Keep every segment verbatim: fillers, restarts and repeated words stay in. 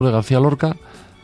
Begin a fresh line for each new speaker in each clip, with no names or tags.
de García Lorca.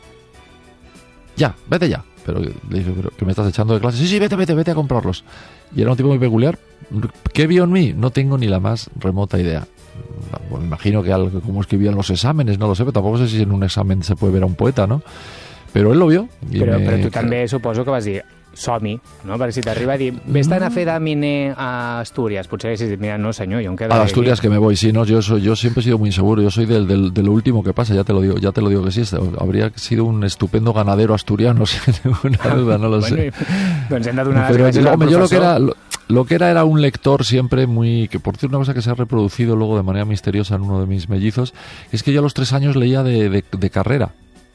Ya, vete ya. Pero le dije, ¿pero que me estás echando de clase? Sí, sí, vete, vete, vete a comprarlos. Y era un tipo muy peculiar. ¿Qué vio en mí? No tengo ni la más remota idea. Bueno, me imagino que algo como escribían los exámenes, no lo sé, pero tampoco sé si en un examen se puede ver a un poeta, ¿no? Però ell lo vio.
Però,
me...
però tu també suposo que vas dir som-hi, no? Perquè si t'arriba a dir vés-te'n a fer de miner a Asturias, potser haguessis dit, mira, no senyor, yo me quedo
a Asturias aquí. Que me voy, sí, no, yo soy, yo siempre he sido muy inseguro, yo soy del, del, de lo último que pasa, ya te lo digo, ya te lo digo que sí, habría sido un estupendo ganadero asturiano, sin ninguna duda, no lo
bueno,
sé.
Doncs hem de donar
pero,
les gràcies al professor.
Yo lo que era... Lo, Lo que era era un lector siempre muy... Que por cierto, una cosa que se ha reproducido luego de manera misteriosa en uno de mis mellizos, es que yo a los tres años leía de, de, de carrera.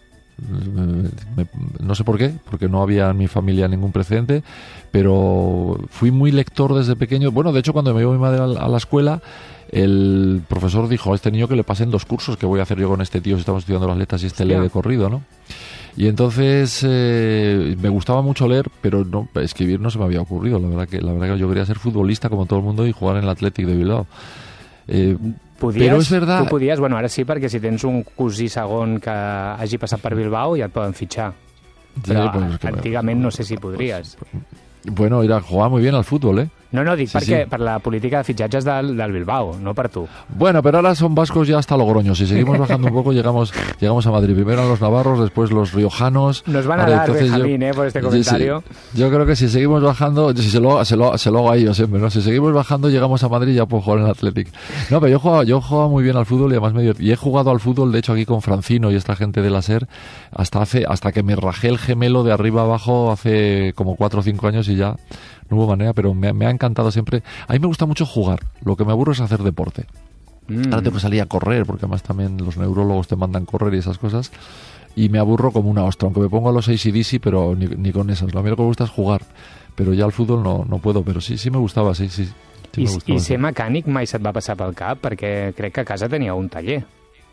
Me, no sé por qué, porque no había en mi familia ningún precedente, pero fui muy lector desde pequeño. Bueno, de hecho, cuando me iba mi madre a la, a la escuela, el profesor dijo a este niño que le pasen dos cursos, que voy a hacer yo con este tío si estamos estudiando las letras y este lee de corrido, ¿no? Y entonces eh, me gustaba mucho leer, pero no escribir no se me había ocurrido. La verdad que la verdad que yo quería ser futbolista como todo el mundo y jugar en el Athletic de Bilbao. Eh,
Podies,
però és verdad...
Tu podies, bueno, ara sí, perquè si tens un cosí segon que hagi passat per Bilbao ja et poden fitxar. Però sí, pues, antigament no sé si podries.
Bueno, era jugar muy bien al fútbol, ¿eh?
No, no, dic
sí,
perquè
sí.
per la política de fitxatges del, del Bilbao, no per tu.
Bueno, pero ahora son vascos ya hasta Logroño. Si seguimos bajando un poco, llegamos llegamos a Madrid. Primero eran los navarros, después los riojanos.
Nos van a ahora, dar, Benjamín, yo, eh, por este comentario.
Sí, yo creo que si seguimos bajando, si se lo, se lo, se lo hago a ellos siempre, ¿no? Si seguimos bajando, llegamos a Madrid y ya puedo jugar en el Athletic. No, pero yo jugaba, yo jugaba muy bien al fútbol y además medio... Y he jugado al fútbol, de hecho, aquí con Francino y esta gente de la SER, hasta hace hasta que me rajé el gemelo de arriba abajo hace como cuatro o cinco años y ya... No hubo manera, pero me, me ha encantado siempre. A mí me gusta mucho jugar. Lo que me aburro es hacer deporte. Mm. Ahora tengo que salir a correr, porque además también los neurólogos te mandan correr y esas cosas. Y me aburro como una ostra, aunque me pongo a los A C D C, pero ni, ni con esas. Lo a mí lo que me gusta es jugar. Pero ya al fútbol no, no puedo, pero sí, sí me gustaba, sí, sí. sí
I,
me gustaba,
I
sí.
ser mecànic mai se't va passar pel cap? Perquè crec que a casa tenia un taller.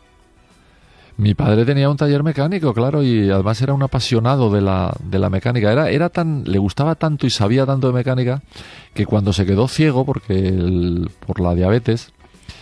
Mi padre tenía un taller mecánico, claro, y además era un apasionado de la, de la mecánica. Era, era tan, le gustaba tanto y sabía tanto de mecánica que cuando se quedó ciego, porque el, por la diabetes,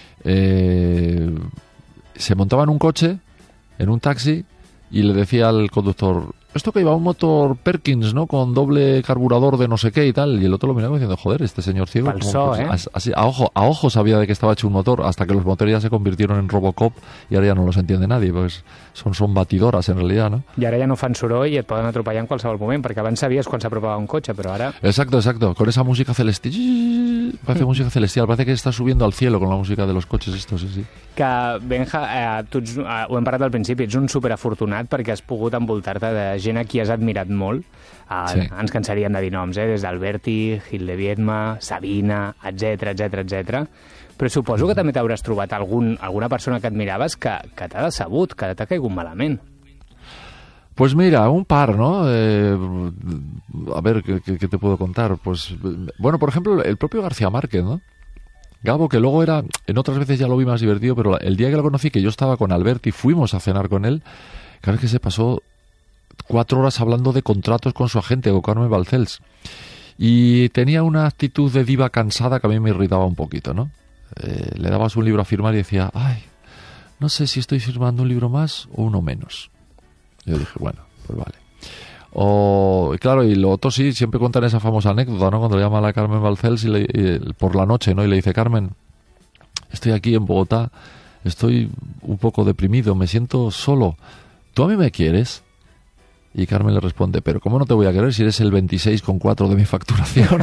eh, se montaba en un coche, en un taxi, y le decía al conductor, esto que iba un motor Perkins, ¿no? Con doble carburador de no sé qué y tal. Y el otro lo miraba diciendo, joder, este señor ciego.
Falsó, ¿eh?
Así, a ojo, a ojo sabía de que estaba hecho un motor, hasta que los motores ya se convirtieron en Robocop y ahora ya no los entiende nadie, pues son, son batidoras en realidad, ¿no?
I ara ja no fan soroll i et poden atropellar en qualsevol moment, perquè abans sabies quan s'apropava un cotxe, però ara...
Exacto, exacto, con esa música celestial, parece música celestial, parece que está subiendo al cielo con la música de los coches estos, sí, sí.
Que, Benja, eh, tu ets, eh, ho hem parlat al principi, ets un superafortunat perquè has pogut envoltar-te de gent a qui has admirat molt. Eh, sí. Ens cansaríem de dir noms, eh? Des d'Alberti, Hildeviedma, Sabina, etcètera, etcètera, etcètera. Però suposo que també t'hauràs trobat algun, alguna persona que admiraves que, que t'ha decebut, que t'ha caigut malament.
Pues mira, un par, ¿no? Eh, a ver, ¿qué, qué te puedo contar? Pues, bueno, por ejemplo, el propio García Márquez, ¿no? Gabo, que luego era, en otras veces ya lo vi más divertido, pero el día que lo conocí, que yo estaba con Alberti, fuimos a cenar con él, claro que se pasó cuatro horas hablando de contratos con su agente, con Carmen Balcells. Y tenía una actitud de diva cansada que a mí me irritaba un poquito, ¿no? Eh, le dabas un libro a firmar y decía, ay, no sé si estoy firmando un libro más o uno menos. Yo dije, bueno, pues vale. O, y claro, y lo otro sí, siempre cuentan esa famosa anécdota, ¿no? Cuando le llama a la Carmen Balcells y le, y, por la noche, ¿no? Y le dice, Carmen, estoy aquí en Bogotá, estoy un poco deprimido, me siento solo. ¿Tú a mí me quieres? Y Carmen le responde, pero ¿cómo no te voy a querer si eres el veintiséis coma cuatro de mi facturación?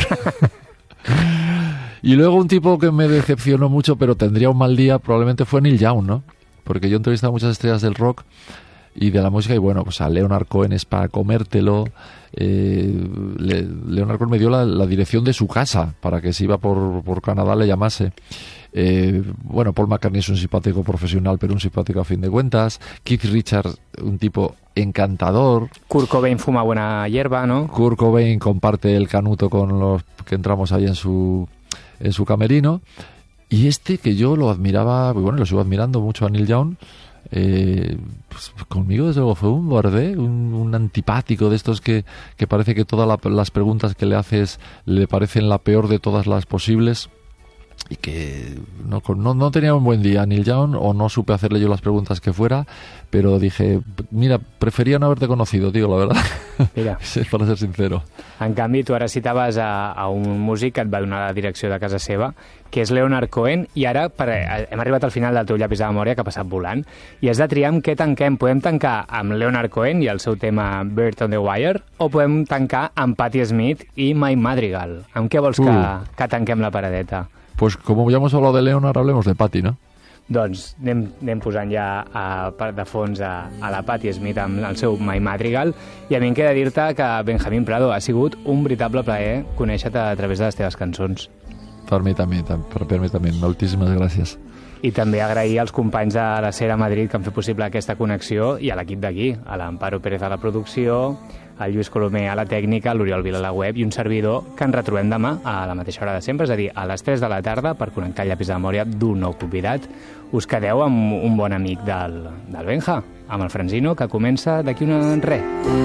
Y luego un tipo que me decepcionó mucho, pero tendría un mal día, probablemente fue Neil Young, ¿no? Porque yo he entrevistado a muchas estrellas del rock y de la música, y bueno, pues a Leonard Cohen es para comértelo. eh, Le, Leonard Cohen me dio la, la dirección de su casa para que si iba por, por Canadá le llamase. eh, bueno, Paul McCartney es un simpático profesional, pero un simpático a fin de cuentas. Keith Richards, un tipo encantador.
Kurt Cobain fuma buena hierba, ¿no?
Kurt Cobain comparte el canuto con los que entramos ahí en su, en su camerino. Y este, que yo lo admiraba, bueno, lo sigo admirando mucho a Neil Young, Eh, pues conmigo desde luego fue un borde, un, un antipático de estos que, que parece que todas la, las preguntas que le haces le parecen la peor de todas las posibles. y que no, no, no tenía un buen día Neil Young, o no supe hacerle yo las preguntas que fuera, pero dije, mira, prefería no haberte conocido, tío, la verdad. Mira. Para ser sincero.
En canvi, tu ara citaves a, a un músic que et va donar la direcció de casa seva, que és Leonard Cohen, i ara per, hem arribat al final del teu llapis de memòria, que ha passat volant, i has de triar amb què tanquem. Podem tancar amb Leonard Cohen i el seu tema Bird on the Wire, o podem tancar amb Patti Smith i My Madrigal? Amb què vols que, uh. que tanquem la paradeta?
Pues como ya hemos hablado de Leonard, hablemos de Patti, ¿no?
Doncs anem, anem posant ja a, de fons a, a la Patti Smith amb el seu My Madrigal, i a mi em queda dir-te que Benjamín Prado, ha sigut un veritable plaer conèixer-te a través de les teves cançons.
Per mi també, per mi també. Moltíssimes gràcies.
I també agrair als companys de la Sera Madrid que han fet possible aquesta connexió, i a l'equip d'aquí, a l'Amparo Pérez a la producció, al Lluís Colomer a la tècnica, l'Oriol Vila a la web, i un servidor que ens retrobem demà a la mateixa hora de sempre, és a dir, a les tres de la tarda, per connectar el llapis de memòria d'un nou convidat. Us quedeu amb un bon amic del, del Benja, amb el Franzino, que comença d'aquí una res.